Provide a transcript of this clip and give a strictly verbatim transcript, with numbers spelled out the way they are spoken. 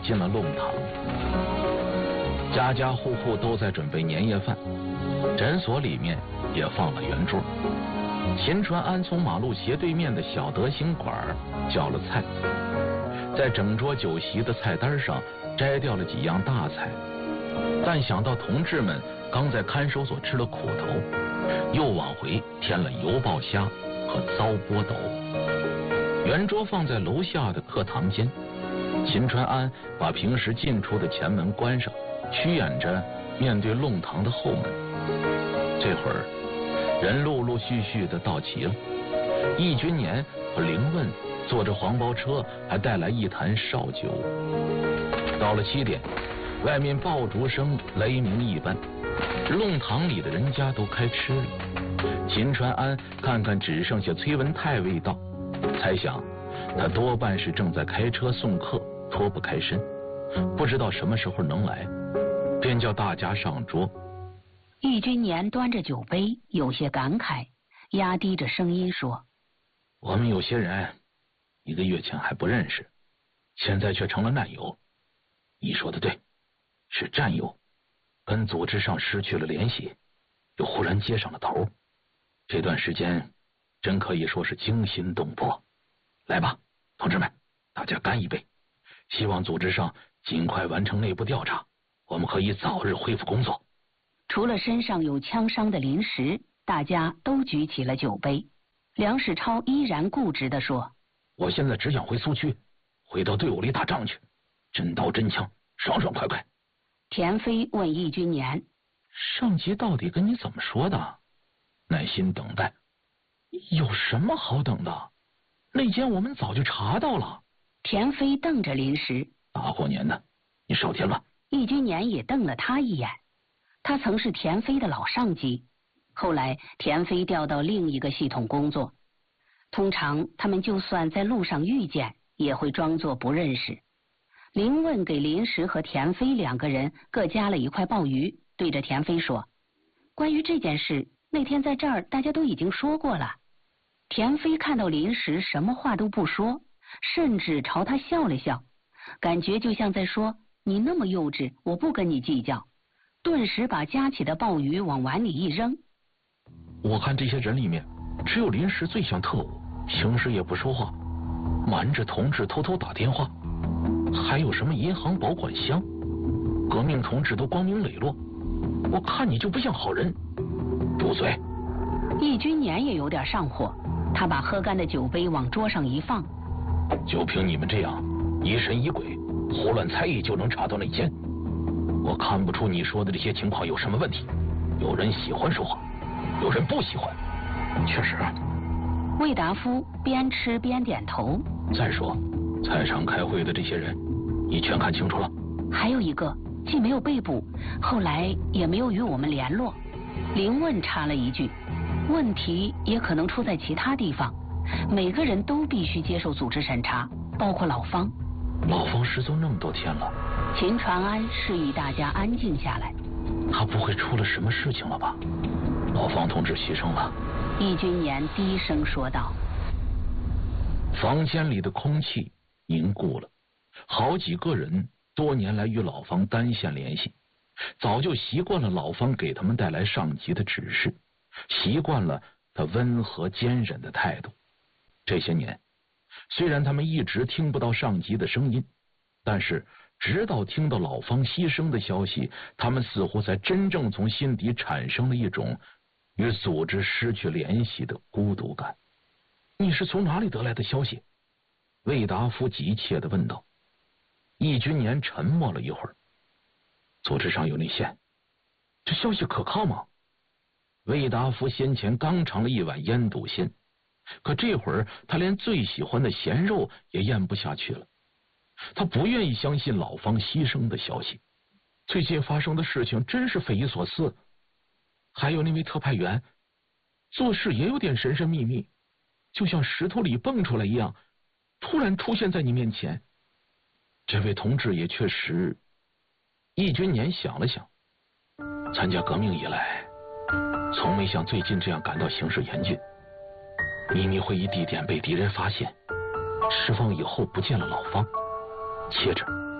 进了弄堂。家家户户都在准备年夜饭，诊所里面也放了圆桌。秦传安从马路斜对面的小德兴馆叫了菜，在整桌酒席的菜单上摘掉了几样大菜，但想到同志们刚在看守所吃了苦头，又往回添了油爆虾和糟波斗。圆桌放在楼下的课堂间，秦传安把平时进出的前门关上，虚掩着面对弄堂的后门。这会儿人陆陆续续的到齐了，易君年和凌问坐着黄包车，还带来一坛绍酒。到了七点，外面爆竹声雷鸣一般，弄堂里的人家都开吃了。秦传安看看只剩下崔文泰未到，猜想他多半是正在开车送客，脱不开身，不知道什么时候能来，便叫大家上桌。 易君年端着酒杯，有些感慨，压低着声音说： 我们有些人一个月前还不认识，现在却成了难友。你说的对，是战友，跟组织上失去了联系，又忽然接上了头。这段时间真可以说是惊心动魄。来吧，同志们，大家干一杯，希望组织上尽快完成内部调查，我们可以早日恢复工作。 除了身上有枪伤的林石，大家都举起了酒杯。梁世超依然固执地说： 我现在只想回苏区，回到队伍里打仗去，真刀真枪，爽爽快快。 田飞问易君年： 上级到底跟你怎么说的？耐心等待。有什么好等的？内奸我们早就查到了。 田飞瞪着林石： 大过年的，你少添了。 易君年也瞪了他一眼。他曾是田飞的老上级，后来田飞调到另一个系统工作。通常他们就算在路上遇见，也会装作不认识。林问给林石和田飞两个人各加了一块鲍鱼，对着田飞说：关于这件事，那天在这儿大家都已经说过了。田飞看到林石什么话都不说，甚至朝他笑了笑，感觉就像在说：你那么幼稚，我不跟你计较。顿时把夹起的鲍鱼往碗里一扔。 我看这些人里面，只有林石最像特务，平时也不说话，瞒着同志偷偷打电话，还有什么银行保管箱，革命同志都光明磊落，我看你就不像好人。住嘴！ 易君年也有点上火，他把喝干的酒杯往桌上一放。 就凭你们这样疑神疑鬼、胡乱猜疑就能查到内奸？我看不出你说的这些情况有什么问题。有人喜欢说话，有人不喜欢。确实。 魏达夫边吃边点头。 再说，菜场开会的这些人，你全看清楚了？ 还有一个，既没有被捕，后来也没有与我们联络。林问插了一句：问题也可能出在其他地方。每个人都必须接受组织审查，包括老方。 老方失踪那么多天了。 秦传安示意大家安静下来。 他不会出了什么事情了吧？老方同志牺牲了。 易君年低声说道。 房间里的空气凝固了，好几个人多年来与老方单线联系，早就习惯了老方给他们带来上级的指示，习惯了他温和坚忍的态度。这些年，虽然他们一直听不到上级的声音，但是直到听到老方牺牲的消息，他们似乎才真正从心底产生了一种与组织失去联系的孤独感。你是从哪里得来的消息？魏达夫急切地问道。易君年沉默了一会儿。组织上有内线，这消息可靠吗？魏达夫先前刚尝了一碗腌笃鲜，可这会儿他连最喜欢的咸肉也咽不下去了。他不愿意相信老方牺牲的消息。最近发生的事情真是匪夷所思。还有那位特派员，做事也有点神神秘秘，就像石头里蹦出来一样，突然出现在你面前。这位同志也确实……易君年想了想，参加革命以来，从没像最近这样感到形势严峻。秘密会议地点被敌人发现，释放以后不见了老方，接着